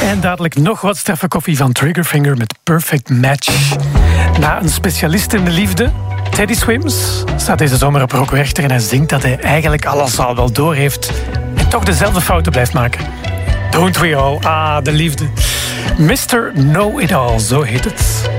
En dadelijk nog wat straffe koffie van Triggerfinger met Perfect Match. Na een specialist in de liefde, Teddy Swims, staat deze zomer op Rock Werchter en hij zingt dat hij eigenlijk alles al wel door heeft en toch dezelfde fouten blijft maken. Don't we all? Ah, de liefde. Mr. Know It All, zo heet het.